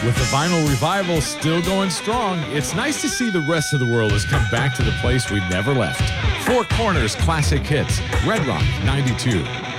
With the vinyl revival still going strong, it's nice to see the rest of the world has come back to the place we never left. Four Corners Classic Hits, Red Rock 92.